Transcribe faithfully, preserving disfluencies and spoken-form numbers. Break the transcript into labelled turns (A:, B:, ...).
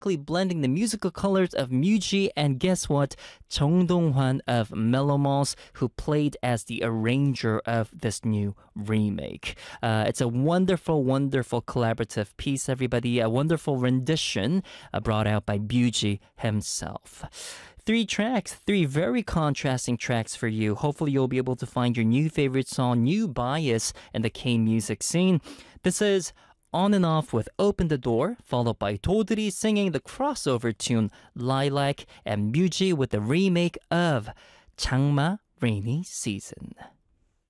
A: perfectly blending the musical colors of Muji and guess what? Chung Dong-hwan of Melomon's, who played as the arranger of this new remake. Uh, it's a wonderful, wonderful collaborative piece, everybody. A wonderful rendition uh, brought out by Muji himself. Three tracks, three very contrasting tracks for you. Hopefully you'll be able to find your new favorite song, new bias in the K-music scene. This is On and Off with Open the Door, followed by Todri singing the crossover tune Lilac, and Muji with the remake of Changma Rainy Season.